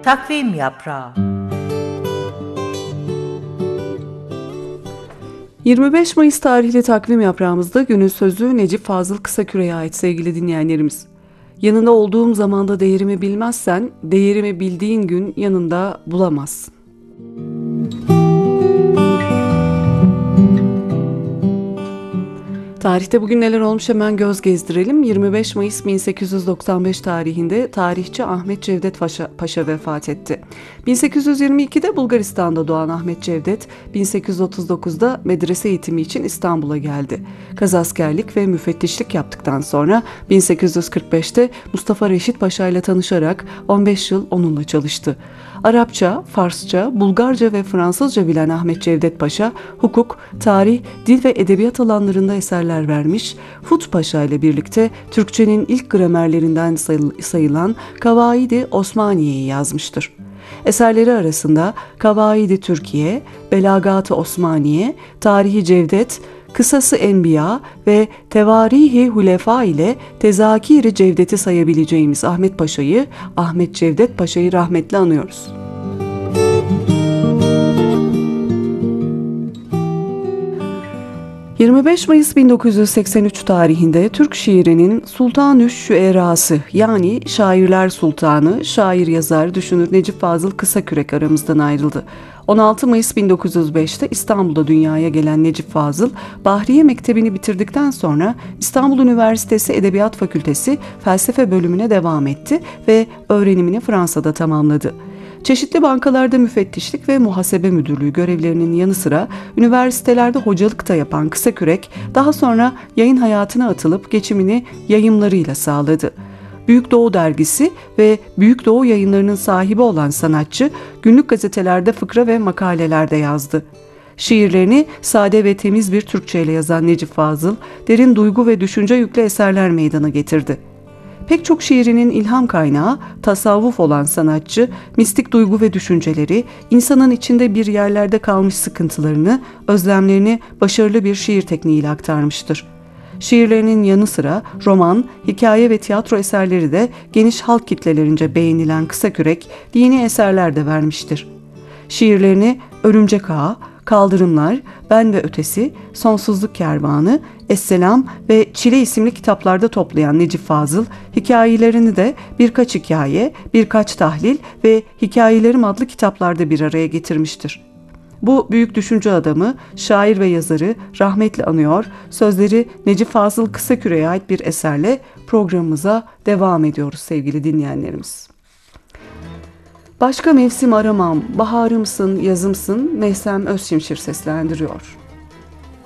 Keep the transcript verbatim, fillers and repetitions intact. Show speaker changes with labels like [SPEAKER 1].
[SPEAKER 1] Takvim Yaprağı.
[SPEAKER 2] yirmi beş Mayıs tarihli takvim yaprağımızda günün sözü Necip Fazıl Kısaküre'ye ait sevgili dinleyenlerimiz. Yanında olduğum zamanda değerimi bilmezsen, değerimi bildiğin gün yanında bulamazsın. Tarihte bugün neler olmuş hemen göz gezdirelim. yirmi beş Mayıs bin sekiz yüz doksan beş tarihinde tarihçi Ahmet Cevdet Paşa, Paşa vefat etti. bin sekiz yüz yirmi ikide Bulgaristan'da doğan Ahmet Cevdet, bin sekiz yüz otuz dokuzda medrese eğitimi için İstanbul'a geldi. Kazaskerlik ve müfettişlik yaptıktan sonra bin sekiz yüz kırk beşte Mustafa Reşit Paşa ile tanışarak on beş yıl onunla çalıştı. Arapça, Farsça, Bulgarca ve Fransızca bilen Ahmet Cevdet Paşa, hukuk, tarih, dil ve edebiyat alanlarında eserler vermiş, Fut Paşa ile birlikte Türkçenin ilk gramerlerinden sayılan Kavaid-i Osmaniye'yi yazmıştır. Eserleri arasında Kavaid-i Türkiye, Belagat-ı Osmaniye, Tarihi Cevdet, Kısası Enbiya ve Tevarihi Hulefa ile Tezakir-i Cevdet'i sayabileceğimiz Ahmet Paşa'yı, Ahmet Cevdet Paşa'yı rahmetle anıyoruz. yirmi beş Mayıs bin dokuz yüz seksen üç tarihinde Türk şiirinin Sultanü Şüerası yani Şairler Sultanı, şair yazar, düşünür Necip Fazıl Kısakürek aramızdan ayrıldı. on altı Mayıs bin dokuz yüz beşte İstanbul'da dünyaya gelen Necip Fazıl, Bahriye Mektebi'ni bitirdikten sonra İstanbul Üniversitesi Edebiyat Fakültesi Felsefe bölümüne devam etti ve öğrenimini Fransa'da tamamladı. Çeşitli bankalarda müfettişlik ve muhasebe müdürlüğü görevlerinin yanı sıra üniversitelerde hocalık da yapan Kısakürek, daha sonra yayın hayatına atılıp geçimini yayımlarıyla sağladı. Büyük Doğu dergisi ve Büyük Doğu yayınlarının sahibi olan sanatçı, günlük gazetelerde fıkra ve makaleler de yazdı. Şiirlerini sade ve temiz bir Türkçe ile yazan Necip Fazıl, derin duygu ve düşünce yüklü eserler meydana getirdi. Pek çok şiirinin ilham kaynağı tasavvuf olan sanatçı, mistik duygu ve düşünceleri, insanın içinde bir yerlerde kalmış sıkıntılarını, özlemlerini başarılı bir şiir tekniğiyle aktarmıştır. Şiirlerinin yanı sıra roman, hikaye ve tiyatro eserleri de geniş halk kitlelerince beğenilen Kısakürek, dini eserler de vermiştir. Şiirlerini Örümcek Ağa, Kaldırımlar, Ben ve Ötesi, Sonsuzluk Kervanı, Esselam ve Çile isimli kitaplarda toplayan Necip Fazıl, hikayelerini de Birkaç Hikaye, Birkaç Tahlil ve Hikayelerim adlı kitaplarda bir araya getirmiştir. Bu büyük düşünce adamı, şair ve yazarı rahmetle anıyor, sözleri Necip Fazıl Kısaküre'ye ait bir eserle programımıza devam ediyoruz sevgili dinleyenlerimiz. Başka mevsim aramam, baharımsın, yazımsın, Meysem Özşimşir seslendiriyor.